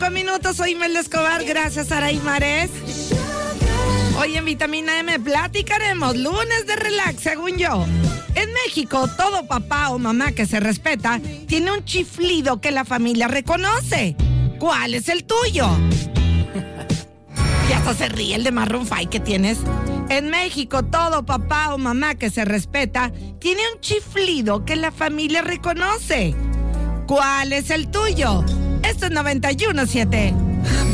Minutos, soy Imelda Escobar, gracias Araí Mares. Hoy en Vitamina M platicaremos lunes de relax, según yo. En México, todo papá o mamá que se respeta tiene un chiflido que la familia reconoce. ¿Cuál es el tuyo? Y hasta se ríe el de Maroon 5 que tienes. En México, todo papá o mamá que se respeta tiene un chiflido que la familia reconoce. ¿Cuál es el tuyo? Esto es 91.7.